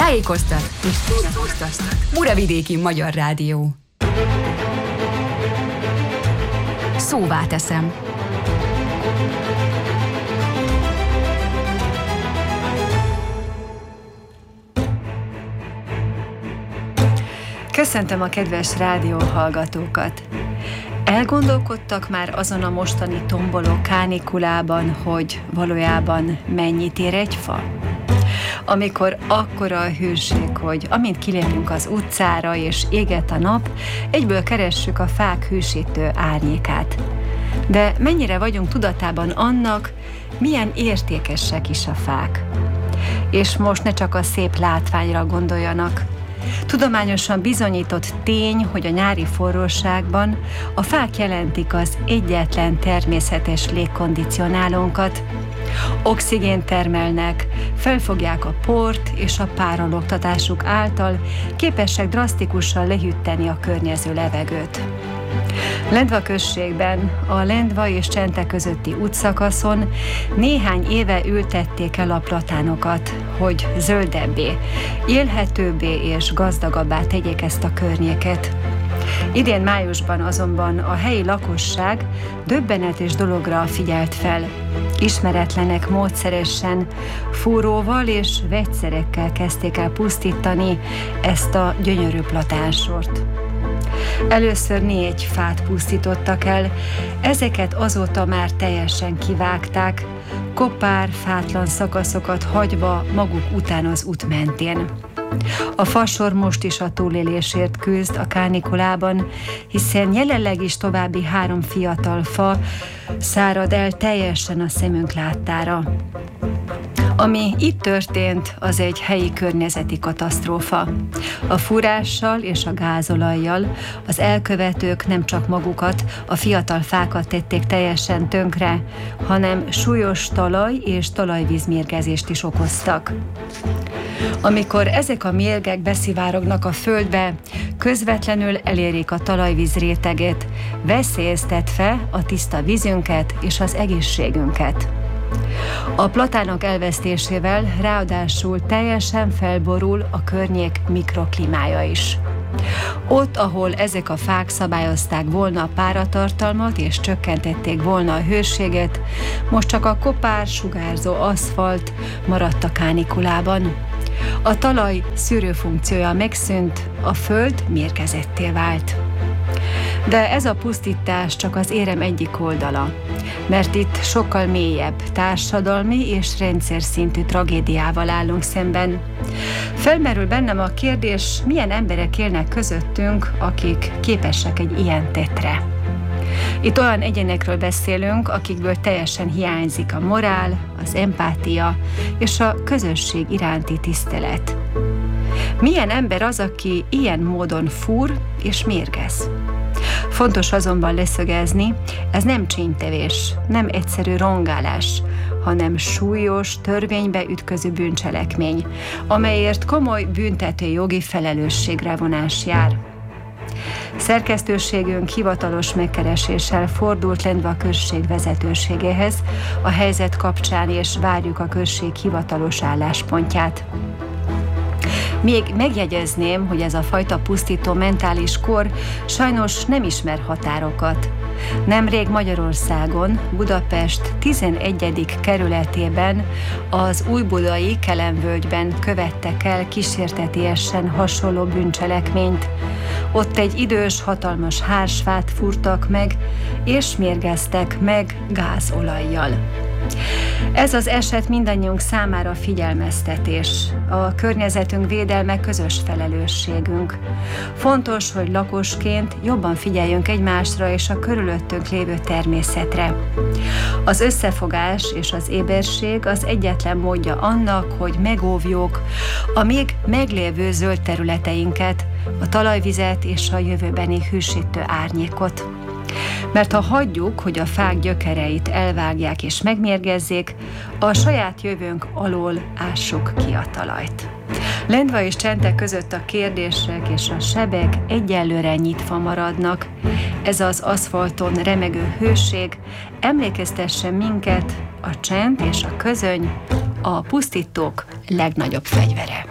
Tájékoztat és szórakoztat. Muravidéki Magyar Rádió. Szóvá teszem. Köszöntöm a kedves rádióhallgatókat! Elgondolkodtak már azon a mostani tomboló kánikulában, hogy valójában mennyit ér egy fa? Amikor akkora a hőség, hogy amint kilépünk az utcára és éget a nap, egyből keressük a fák hűsítő árnyékát. De mennyire vagyunk tudatában annak, milyen értékesek is a fák? És most ne csak a szép látványra gondoljanak. Tudományosan bizonyított tény, hogy a nyári forróságban a fák jelentik az egyetlen természetes légkondicionálónkat. Oxigént termelnek, felfogják a port, és a párologtatásuk által képesek drasztikusan lehűteni a környező levegőt. Lendva községben, a Lendva és Csente közötti útszakaszon néhány éve ültették el a platánokat, hogy zöldebbé, élhetőbbé és gazdagabbá tegyék ezt a környéket. Idén májusban azonban a helyi lakosság döbbenetes dologra figyelt fel. Ismeretlenek módszeresen fúróval és vegyszerekkel kezdték el pusztítani ezt a gyönyörű platánsort. Először 4 fát pusztítottak el, ezeket azóta már teljesen kivágták, kopár, fátlan szakaszokat hagyva maguk után az út mentén. A fasor most is a túlélésért küzd a kánikulában, hiszen jelenleg is további 3 fiatal fa szárad el teljesen a szemünk láttára. Ami itt történt, az egy helyi környezeti katasztrófa. A fúrással és a gázolajjal az elkövetők nem csak magukat, a fiatal fákat tették teljesen tönkre, hanem súlyos talaj- és talajvízmérgezést is okoztak. Amikor ezek a mérgek beszivárognak a földbe, közvetlenül elérik a talajvíz rétegét, veszélyeztetve a tiszta vízünket és az egészségünket. A platánok elvesztésével ráadásul teljesen felborul a környék mikroklimája is. Ott, ahol ezek a fák szabályozták volna a páratartalmat és csökkentették volna a hőséget, most csak a kopár, sugárzó aszfalt maradt a kánikulában. A talaj szűrőfunkciója megszűnt, a föld mérgezetté vált. De ez a pusztítás csak az érem egyik oldala, mert itt sokkal mélyebb társadalmi és rendszer szintű tragédiával állunk szemben. Felmerül bennem a kérdés, milyen emberek élnek közöttünk, akik képesek egy ilyen tettre. Itt olyan egyénekről beszélünk, akikből teljesen hiányzik a morál, az empátia és a közösség iránti tisztelet. Milyen ember az, aki ilyen módon fúr és mérgez? Fontos azonban leszögezni, ez nem csínytevés, nem egyszerű rongálás, hanem súlyos, törvénybe ütköző bűncselekmény, amelyért komoly büntető jogi felelősségre vonás jár. Szerkesztőségünk hivatalos megkereséssel fordult Lendva község vezetőségéhez a helyzet kapcsán, és várjuk a község hivatalos álláspontját. Még megjegyezném, hogy ez a fajta pusztító mentális kor sajnos nem ismer határokat. Nemrég Magyarországon, Budapest 11. kerületében, az újbudai Kelenvölgyben követtek el kísértetiesen hasonló bűncselekményt. Ott egy idős, hatalmas hársfát fúrtak meg, és mérgeztek meg gázolajjal. Ez az eset mindannyiunk számára figyelmeztetés. A környezetünk védelme közös felelősségünk. Fontos, hogy lakosként jobban figyeljünk egymásra és a körülöttünk lévő természetre. Az összefogás és az éberség az egyetlen módja annak, hogy megóvjuk a még meglévő zöld területeinket, a talajvizet és a jövőbeni hűsítő árnyékot. Mert ha hagyjuk, hogy a fák gyökereit elvágják és megmérgezzék, a saját jövőnk alól ássuk ki a talajt. Lendva és Csente között a kérdések és a sebek egyelőre nyitva maradnak. Ez az aszfalton remegő hőség emlékeztessen minket, a csend és a közöny a pusztítók legnagyobb fegyvere.